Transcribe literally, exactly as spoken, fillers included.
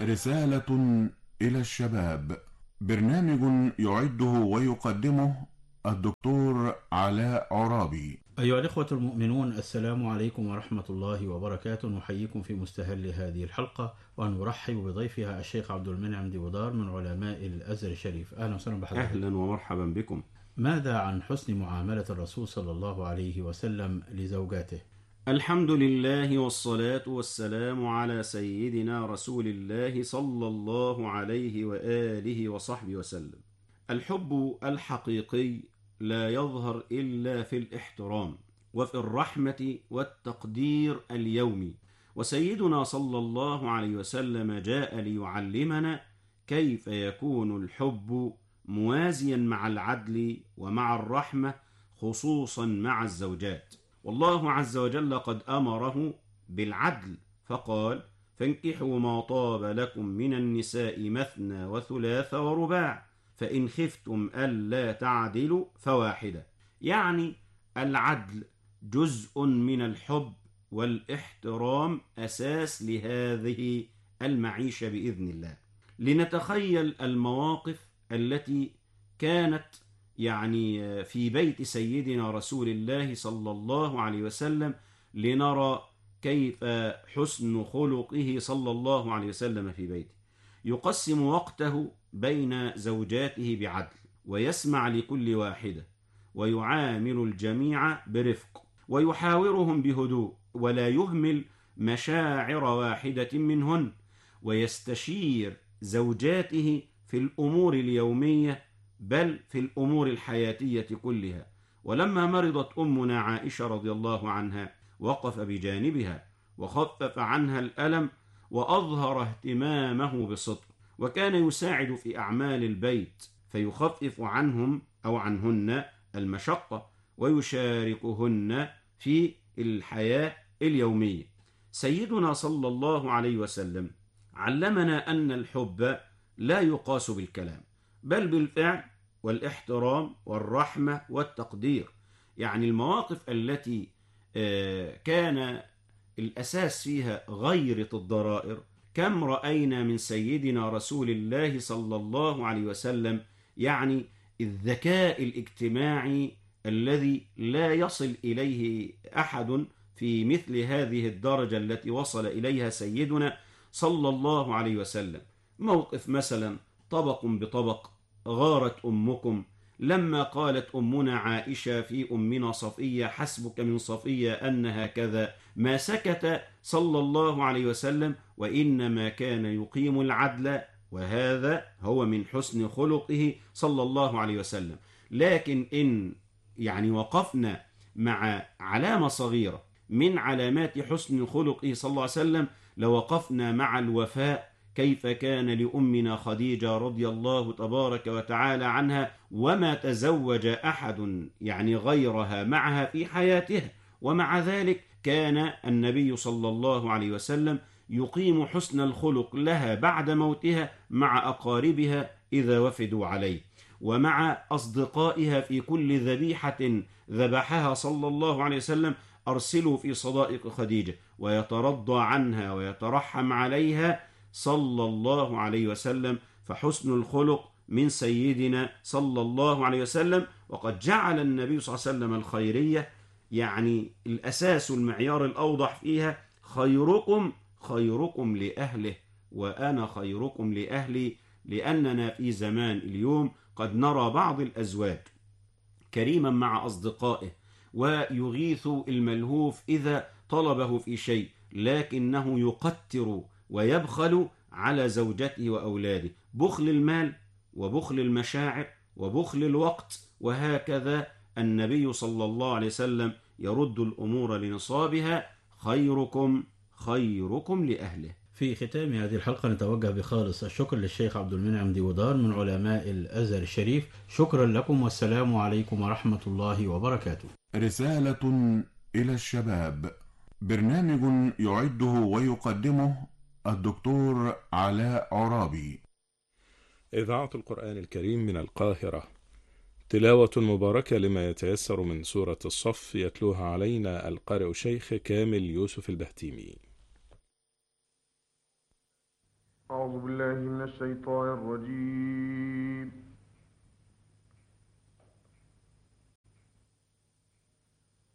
رسالة إلى الشباب. برنامج يعده ويقدمه الدكتور علاء عرابي. أيها الإخوة المؤمنون، السلام عليكم ورحمة الله وبركاته. نحييكم في مستهل هذه الحلقة، ونرحب بضيفها الشيخ عبد المنعم ديودار من علماء الأزهر الشريف. أهلا وسهلا بحضرتك. أهلا ومرحبا بكم. ماذا عن حسن معاملة الرسول صلى الله عليه وسلم لزوجاته؟ الحمد لله والصلاة والسلام على سيدنا رسول الله صلى الله عليه وآله وصحبه وسلم. الحب الحقيقي لا يظهر إلا في الاحترام وفي الرحمة والتقدير اليومي، وسيدنا صلى الله عليه وسلم جاء ليعلمنا كيف يكون الحب موازيا مع العدل ومع الرحمة، خصوصا مع الزوجات. والله عز وجل قد أمره بالعدل فقال: فانكحوا ما طاب لكم من النساء مثنى وثلاث ورباع فإن خفتم ألا تعدلوا فواحدة. يعني العدل جزء من الحب، والاحترام أساس لهذه المعيشة بإذن الله. لنتخيل المواقف التي كانت يعني في بيت سيدنا رسول الله صلى الله عليه وسلم، لنرى كيف حسن خلقه صلى الله عليه وسلم في بيته. يقسم وقته بين زوجاته بعدل، ويسمع لكل واحدة، ويعامل الجميع برفق، ويحاورهم بهدوء، ولا يهمل مشاعر واحدة منهن، ويستشير زوجاته في الأمور اليومية بل في الأمور الحياتية كلها. ولما مرضت أمنا عائشة رضي الله عنها وقف بجانبها وخفف عنها الألم، وأظهر اهتمامه بصدق، وكان يساعد في أعمال البيت فيخفف عنهم أو عنهن المشقة، ويشاركهن في الحياة اليومية. سيدنا صلى الله عليه وسلم علمنا أن الحب لا يقاس بالكلام بل بالفعل والاحترام والرحمة والتقدير. يعني المواقف التي كان الأساس فيها غيرة الضرائر، كم رأينا من سيدنا رسول الله صلى الله عليه وسلم يعني الذكاء الاجتماعي الذي لا يصل إليه أحد في مثل هذه الدرجة التي وصل إليها سيدنا صلى الله عليه وسلم. موقف مثلا طبق بطبق: غارت أمكم لما قالت أمنا عائشة في أمنا صفية: حسبك من صفية أنها كذا. ما سكت صلى الله عليه وسلم، وإنما كان يقيم العدل، وهذا هو من حسن خلقه صلى الله عليه وسلم. لكن إن يعني وقفنا مع علامة صغيرة من علامات حسن خلقه صلى الله عليه وسلم، لوقفنا مع الوفاء، كيف كان لأمنا خديجة رضي الله تبارك وتعالى عنها، وما تزوج أحد يعني غيرها معها في حياتها، ومع ذلك كان النبي صلى الله عليه وسلم يقيم حسن الخلق لها بعد موتها مع أقاربها إذا وفدوا عليه، ومع أصدقائها في كل ذبيحة ذبحها صلى الله عليه وسلم أرسلوا في صدائق خديجة، ويترضى عنها ويترحم عليها صلى الله عليه وسلم. فحسن الخلق من سيدنا صلى الله عليه وسلم. وقد جعل النبي صلى الله عليه وسلم الخيرية يعني الأساس المعيار الأوضح فيها: خيركم خيركم لأهله وأنا خيركم لأهلي. لأننا في زمان اليوم قد نرى بعض الأزواج كريما مع أصدقائه، ويغيث الملهوف إذا طلبه في شيء، لكنه يقتر ويبخل على زوجته وأولاده، بخل المال وبخل المشاعر وبخل الوقت. وهكذا النبي صلى الله عليه وسلم يرد الأمور لنصابها: خيركم خيركم لأهله. في ختام هذه الحلقة نتوجه بخالص الشكر للشيخ عبد المنعم ديودار من علماء الأزهر الشريف. شكرا لكم، والسلام عليكم ورحمة الله وبركاته. رسالة إلى الشباب. برنامج يعده ويقدمه الدكتور علاء عرابي. إذاعة القرآن الكريم من القاهرة، تلاوة مباركة لما يتيسر من سورة الصف، يتلوها علينا القارئ شيخ كامل يوسف البهتيمي. أعوذ بالله من الشيطان الرجيم.